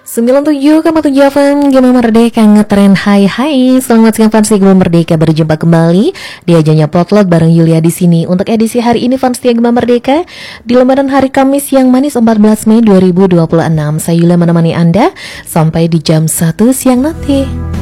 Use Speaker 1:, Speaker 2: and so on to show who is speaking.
Speaker 1: 97,7 FM Gema Merdeka ngetren. Hai selamat siang fans Gema Merdeka, berjumpa kembali di ajanya Potlot bareng Yulia di sini. Untuk edisi hari ini fans Gema Merdeka di lembaran hari Kamis yang manis 14 Mei 2026. Saya Yulia menemani Anda sampai di jam 1 siang nanti.